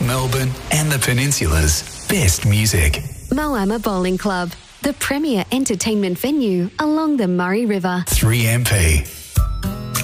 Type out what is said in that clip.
Melbourne and the Peninsula's best music. Moama Bowling Club, the premier entertainment venue along the Murray River. 3MP.